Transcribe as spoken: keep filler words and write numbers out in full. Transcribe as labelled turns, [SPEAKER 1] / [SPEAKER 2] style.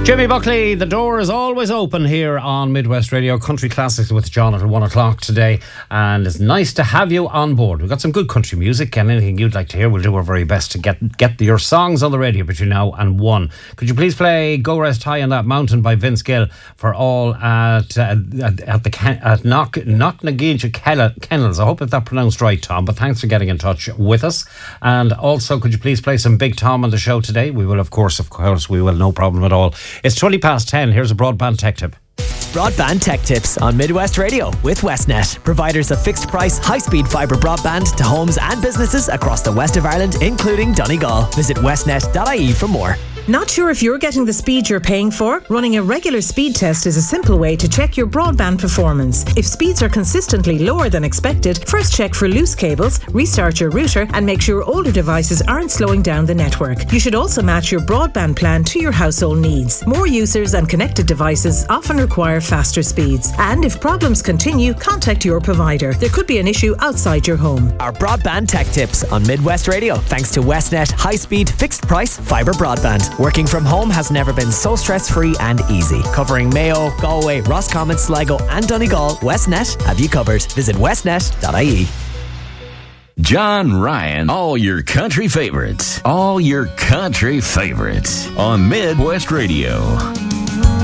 [SPEAKER 1] Jimmy Buckley, the door is always open here on Midwest Radio. Country Classics with John at one o'clock today. And it's nice to have you on board. We've got some good country music, and anything you'd like to hear, we'll do our very best to get get your songs on the radio between now and one. Could you please play Go Rest High on That Mountain by Vince Gill for all at uh, at, at the at Knock Knocknageechee Kennels. I hope if that pronounced right, Tom, but thanks for getting in touch with us. And also, could you please play some Big Tom on the show today? We will, of course, of course, we will, no problem at all. It's twenty past ten. Here's a broadband tech tip.
[SPEAKER 2] Broadband Tech Tips on Midwest Radio with Westnet, providers of fixed price, high speed fibre broadband to homes and businesses across the west of Ireland, including Donegal. Visit westnet dot I E for more.
[SPEAKER 3] Not sure if you're getting the speed you're paying for? Running a regular speed test is a simple way to check your broadband performance. If speeds are consistently lower than expected, first check for loose cables, restart your router, and make sure older devices aren't slowing down the network. You should also match your broadband plan to your household needs. More users and connected devices often require faster speeds. And if problems continue, contact your provider. There could be an issue outside your home.
[SPEAKER 2] Our Broadband Tech Tips on Midwest Radio, thanks to Westnet high speed, fixed price fibre broadband. Working from home has never been so stress-free and easy. Covering Mayo, Galway, Roscommon, Sligo and Donegal, Westnet have you covered. Visit westnet dot I E.
[SPEAKER 4] John Ryan, all your country favorites. All your country favorites on Midwest Radio.